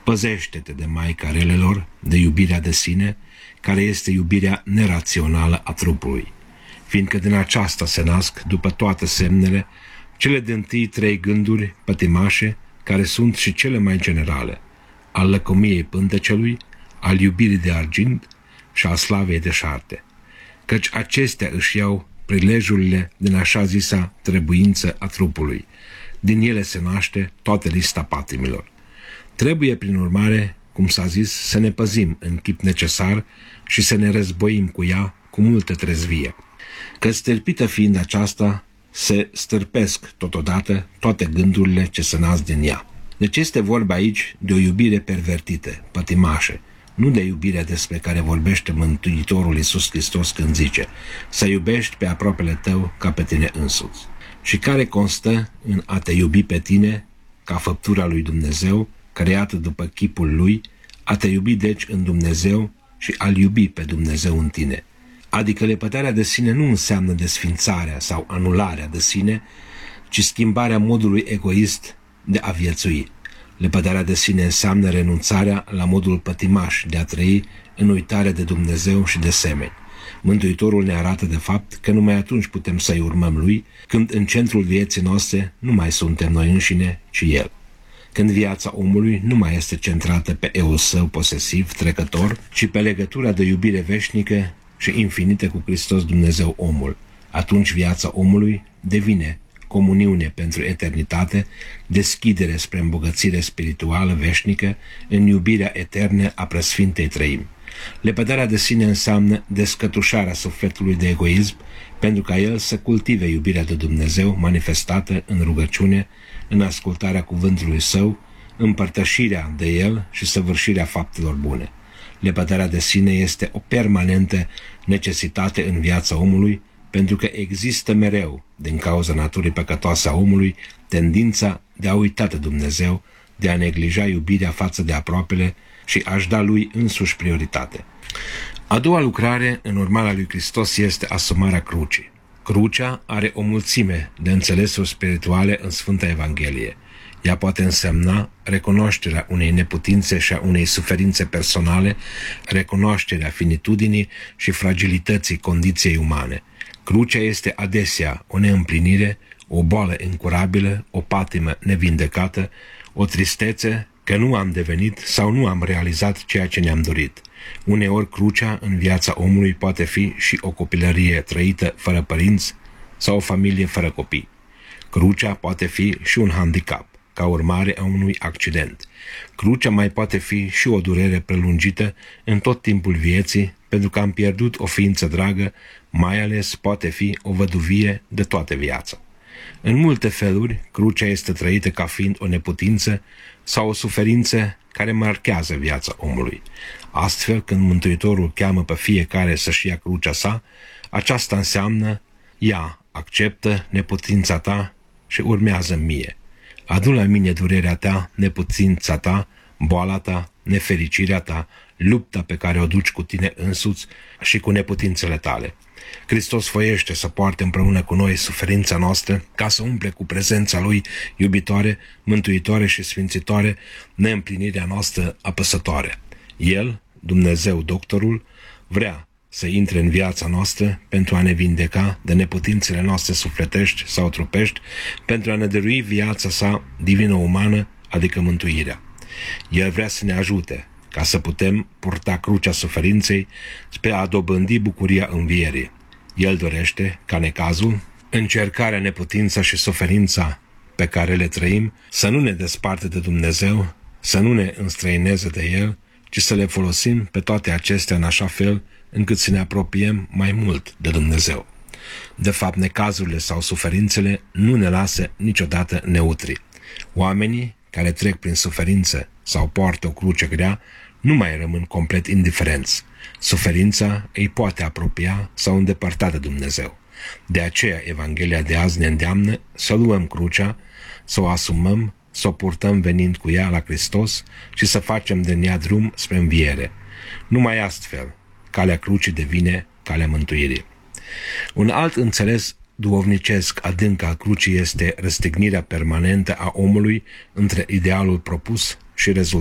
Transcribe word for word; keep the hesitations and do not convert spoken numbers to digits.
Păzește-te de maica relelor, de iubirea de sine, care este iubirea nerațională a trupului, fiindcă din aceasta se nasc, după toate semnele, cele dintâi trei gânduri pătimașe, care sunt și cele mai generale, al lăcomiei pântecelui, al iubirii de argint și al slavei de șarte, căci acestea își iau prilejurile din așa zisa trebuință a trupului. Din ele se naște toată lista patimilor. Trebuie, prin urmare, cum s-a zis, să ne păzim în chip necesar și să ne războim cu ea cu multă trezvie, că stârpită fiind aceasta, se stârpesc totodată toate gândurile ce se nasc din ea. Deci este vorba aici de o iubire pervertită, pătimașă, nu de iubirea despre care vorbește Mântuitorul Iisus Hristos când zice să iubești pe aproapele tău ca pe tine însuți, și care constă în a te iubi pe tine ca făptura lui Dumnezeu, creată după chipul lui, a te iubi deci în Dumnezeu și a-L iubi pe Dumnezeu în tine. Adică lepădarea de sine nu înseamnă desfințarea sau anularea de sine, ci schimbarea modului egoist de a viețui. Lepădarea de sine înseamnă renunțarea la modul pătimaș de a trăi în uitare de Dumnezeu și de semeni. Mântuitorul ne arată de fapt că numai atunci putem să-i urmăm lui, când în centrul vieții noastre nu mai suntem noi înșine, ci El. Când viața omului nu mai este centrată pe eul său posesiv, trecător, ci pe legătura de iubire veșnică și infinită cu Hristos Dumnezeu omul, atunci viața omului devine comuniune pentru eternitate, deschidere spre îmbogățire spirituală veșnică în iubirea eternă a Preasfintei Trăimi. Lepădarea de sine înseamnă descătușarea sufletului de egoism pentru ca el să cultive iubirea de Dumnezeu manifestată în rugăciune, în ascultarea cuvântului său, împărtășirea de el și săvârșirea faptelor bune. Lepădarea de sine este o permanentă necesitate în viața omului, pentru că există mereu, din cauza naturii păcătoase a omului, tendința de a uita de Dumnezeu, de a neglija iubirea față de aproapele și a-și da lui însuși prioritate. A doua lucrare în urmarea lui Hristos este asumarea crucii. Crucea are o mulțime de înțelesuri spirituale în Sfânta Evanghelie. Ea poate însemna recunoașterea unei neputințe și a unei suferințe personale, recunoașterea finitudinii și fragilității condiției umane. Crucea este adesea o neîmplinire, o boală incurabilă, o patimă nevindecată, o tristețe că nu am devenit sau nu am realizat ceea ce ne-am dorit. Uneori crucea în viața omului poate fi și o copilărie trăită fără părinți sau o familie fără copii. Crucea poate fi și un handicap, ca urmare a unui accident. Crucea mai poate fi și o durere prelungită în tot timpul vieții, pentru că am pierdut o ființă dragă, mai ales poate fi o văduvie de toată viața. În multe feluri, crucea este trăită ca fiind o neputință sau o suferință care marchează viața omului. Astfel, când Mântuitorul cheamă pe fiecare să-și ia crucea sa, aceasta înseamnă: ia, acceptă neputința ta și urmează mie. Adu la mine durerea ta, neputința ta, boala ta, nefericirea ta, lupta pe care o duci cu tine însuți și cu neputințele tale. Hristos voiește să poarte împreună cu noi suferința noastră ca să umple cu prezența Lui iubitoare, mântuitoare și sfințitoare neîmplinirea noastră apăsătoare. El, Dumnezeu Doctorul, vrea să intre în viața noastră pentru a ne vindeca de neputințele noastre sufletești sau trupești, pentru a ne dărui viața sa divină-umană, adică mântuirea. El vrea să ne ajute ca să putem purta crucea suferinței spre a dobândi bucuria învierii. El dorește ca necazul, încercarea, neputința și suferința pe care le trăim să nu ne desparte de Dumnezeu, să nu ne înstrăineze de El, ci să le folosim pe toate acestea în așa fel încât să ne apropiem mai mult de Dumnezeu. De fapt, necazurile sau suferințele nu ne lasă niciodată neutri. Oamenii care trec prin suferință sau poartă o cruce grea nu mai rămân complet indiferenți. Suferința îi poate apropia sau îndepărta de Dumnezeu. De aceea Evanghelia de azi ne îndeamnă să luăm crucea, să o asumăm, să o purtăm venind cu ea la Hristos și să facem din ea drum spre înviere. Numai astfel, calea crucii devine calea mântuirii. Un alt înțeles duhovnicesc adânc al crucii este răstignirea permanentă a omului între idealul propus și rezultat.